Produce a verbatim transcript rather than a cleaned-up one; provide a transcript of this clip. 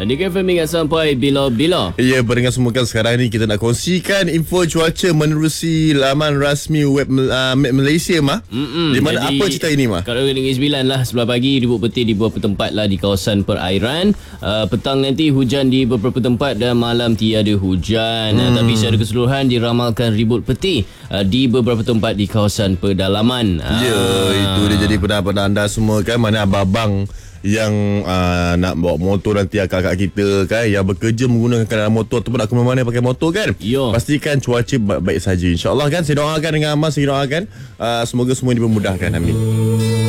Andika F M ingat sampai bila-bila. Ya, pendengar semua kan, sekarang ni kita nak kongsikan info cuaca menerusi laman rasmi web uh, Malaysia mah. Mm-mm, di mana apa cerita ini mah? Kalau Negeri Sembilan lah, sebelah pagi ribut peti di beberapa tempat lah di kawasan perairan. Uh, petang nanti hujan di beberapa tempat dan malam tiada hujan. Hmm. Uh, tapi secara keseluruhan diramalkan ribut peti uh, di beberapa tempat di kawasan pedalaman. Ya, uh. itu dia jadi pendapat anda semua kan, mana abang-abang yang uh, nak bawa motor nanti, akak-akak kita kan yang bekerja menggunakan kenderaan motor ataupun nak ke mana-mana pakai motor kan, Yo. pastikan cuaca baik-baik saja, insyaAllah kan. Saya doakan dengan amal, saya doakan uh, semoga semua dipermudahkan, amin.